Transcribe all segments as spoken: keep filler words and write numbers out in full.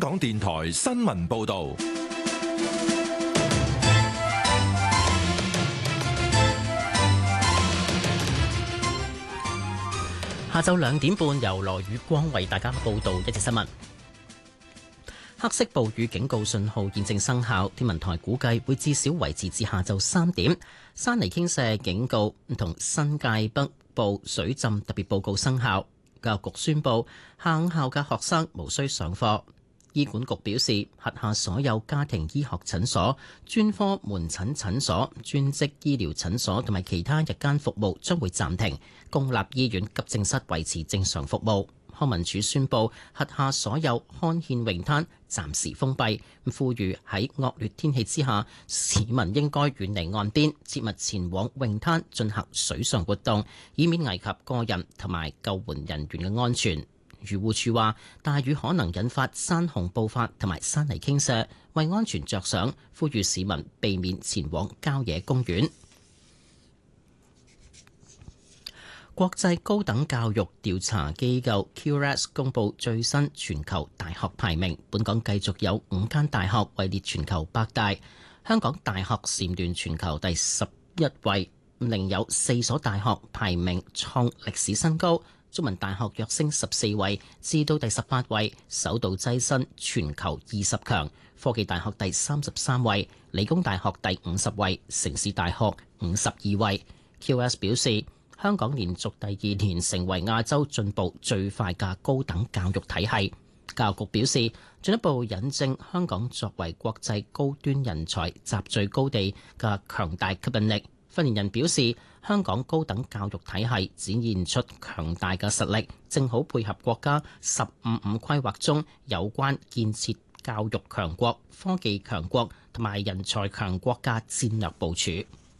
港電台新聞報道。 下晝兩點半，由羅宇光為大家報道一節新聞。黑色暴雨警告信號現正生效，天文台估計會至少維持至下晝三點。山泥傾瀉警告同新界北部水浸特別報告生效。教育局宣布，下午校嘅學生無需上課。醫管局表示，轄下所有家庭醫學診所、專科門診診所、專職醫療診所同埋其他日間服務將會暫停，公立醫院急症室維持正常服務。康文署宣布，轄下所有康健泳灘暫時封閉，呼籲喺惡劣天氣之下，市民應該遠離岸邊，切勿前往泳灘進行水上活動，以免危及個人同埋救援人員嘅安全。漁護署話，大雨可能引發山洪暴發同埋山泥傾瀉，為安全着想，呼籲市民避免前往郊野公園。國際高等教育調查機構 Q S 公佈最新全球大學排名，本港繼續有五間大學位列全球百大，香港大學蟬聯全球第十一位，另有四所大學排名創歷史新高。中文大學躍升十四位，至到第十八位，首度躋身全球二十強。科技大學第三十三位，理工大學第五十位，城市大學五十二位。Q S 表示，香港連續第二年成為亞洲進步最快嘅高等教育體系。教育局表示，進一步引證香港作為國際高端人才集聚高地嘅強大吸引力。發言人表示，香港高等教育體系展現出強大嘅實力，正好配合國家十五五規劃中有關建設教育強國、科技強國同埋人才強國嘅戰略部署。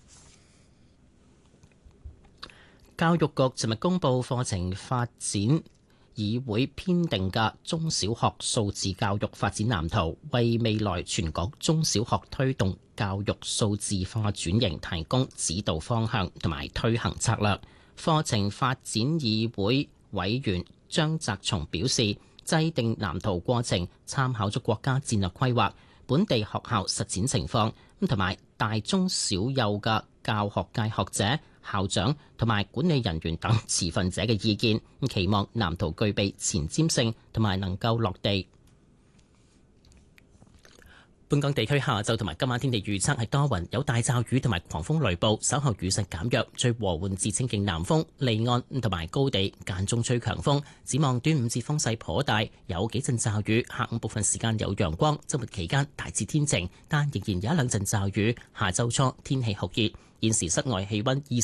教育局尋日公布課程發展議會編定嘅中小學數字教育發展藍圖，為未來全港中小學推動教育數字化轉型提供指導方向同埋推行策略。課程發展議會委員張澤松表示，制定藍圖過程參考咗國家戰略規劃、本地學校實踐情況，咁同埋大中小幼嘅教學界學者、校長同埋管理人員等持份者嘅意見，期望藍圖具備前瞻性同埋能夠落地。本港地區下晝同埋今晚天氣預測係多雲，有大驟雨同埋狂風雷暴，稍後雨勢減弱，吹和緩至清勁南風，離岸同埋高地間中吹強風。展望端午節風勢頗大，有幾陣驟雨，下午部分時間有陽光，週末期間大致天晴，但仍然有一兩陣驟雨。下週初天氣酷熱，現時室外氣溫二